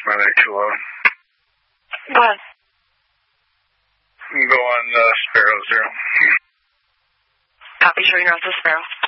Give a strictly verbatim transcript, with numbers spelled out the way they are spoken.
Mother too low. What? Go on uh, Sparrow Zero. Copy, sure you're not the Sparrow.